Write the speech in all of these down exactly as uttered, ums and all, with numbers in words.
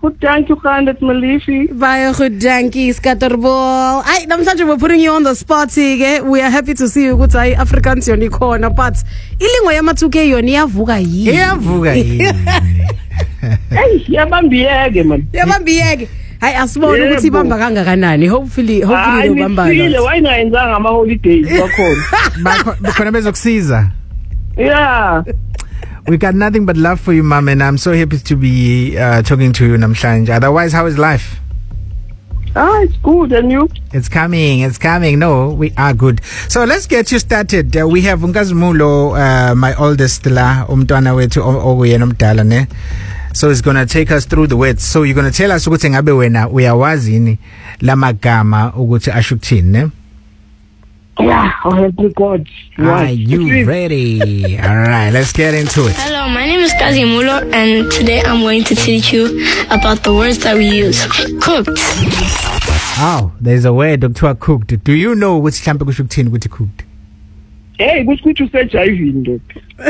Good, thank you, Khandat Malifi. Baie goed, dankie, Scatterball. Ay, namhlanje we're putting you on the spot ke. We are happy to see you ukuthi ay Afrikaans yona ikhona, but ilingwa yama two K yona iyavuka yini? Iyavuka yini? Hey, yabambiyeke man. Yabambiyeke. Hayi asibone ukuthi ibamba kangakanani. Hopefully, hopefully ubamba. Ayisile wayingayenzanga ama holidays bakhona. Bakhona bezokusiza. Yeah. We got nothing but love for you, Mom, and I'm so happy to be uh, talking to you, Namhlanje. Otherwise, how is life? Ah, it's good, and you? It's coming, it's coming. No, we are good. So let's get you started. Uh, we have Nkazumulo, uh, my oldest la, umntwana wethu oyena omdala ne. So he's gonna take us through the words. So you're gonna tell us ukuthi ngabe wena uyawazi yini lamagama ukuthi ashukuthini ne? Yeah, oh help me God. Are you ready? All right, let's get into it. Hello, my name is Kazimulo, and today I'm going to teach you about the words that we use. Cooked. Oh, there's a word Doctor cooked. Do you know which hlampe kushukuthini ukuthi cooked? Hey, which which you said driving dog.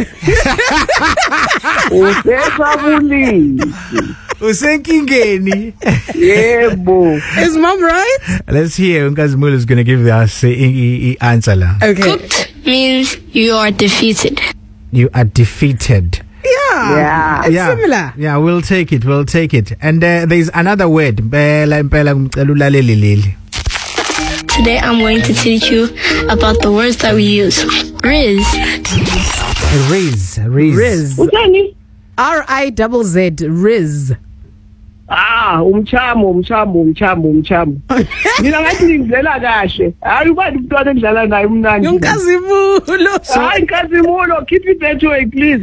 Usesabulisi. Usenkingeni. Yebo. Is Mom right? Let's hear Nkazumulo is going to give us the answer la. Okay. Cooked means you are defeated. You are defeated. Yeah. Yeah. It's yeah. similar. Yeah, we'll take it. We'll take it. And uh, there's another word. Today I'm going to teach you about the words that we use. Riz. Riz. Riz. Riz. Utani? R I Z Z. Riz. Ah, umchamo, umchamo, umchamo, umchamo. Mina ngathi ngidlela kahle. Hayi ubani umntwana endlala naye umnandi. Nkazumulo. Hayi Nkazumulo, keep it that way please.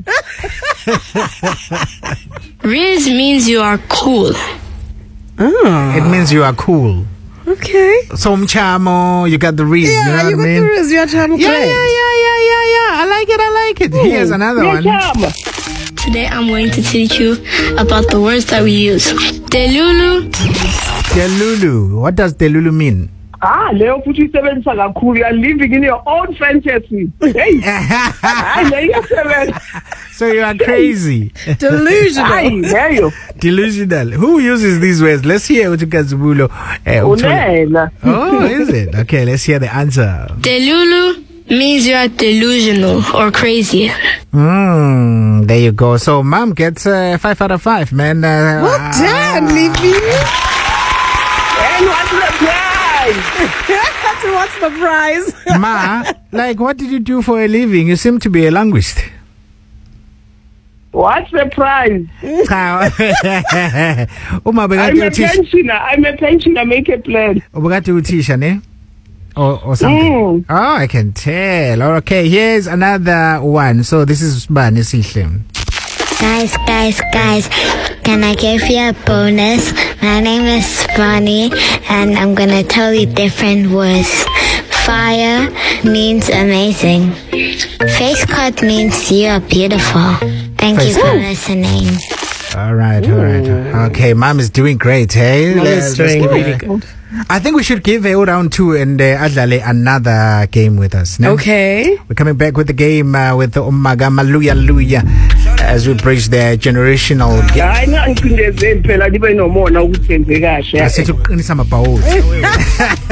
Riz means you are cool. Oh. It means you are cool. Okay. So mchamo, you got the Riz. Yeah, you know you what got I mean? the Riz. You are trying to Yeah, play. yeah, yeah, yeah, yeah, yeah. I like it. I like it. Here's another one. Today I'm going to teach you about the words that we use. Delulu. Delulu. What does delulu mean? Ah, leyo futhi isebenzisa kakhulu. You are living in your own fantasy. Hey. Hayi leyo iyasebenza. So you are crazy. Delusional. Hayi leyo. Delusional. Who uses these words? Let's hear what Nkazumulo. Unela. Oh, is it? Okay, let's hear the answer. Delulu means you are delusional or crazy. Mm, there you go. So Mom gets uh, five out of five, man. Uh, Well done, Leafy. And what's the prize? That's what's the prize? Ma, like, what did you do for a living? You seem to be a linguist. What's the prize? Uma I'm bekade a uthisha. pensioner. I'm a pensioner. Make a plan. Ubekade uthisha ne? Or, or something. Mm. Oh, I can tell. Okay, here's another one. So this is Bani Sihle. Guys, guys, guys, can I give you a bonus? My name is Bonnie, and I'm gonna tell you different words. Fire means amazing. Face cut means you are beautiful. Thank Face you for cut. listening. All right, all right. Okay, Mom is doing great, hey? Mom Let's- is doing let's give really her- good. I think we should give a round two and uh, Adlale another game with us. No? Okay. We're coming back with the game uh, with the Umagama Luya Luya as we bridge the generational gap. Hayi ngangicindezeli phela libe nomona ukuthi enze kahle. Asithi uqinisa amabhawuzi.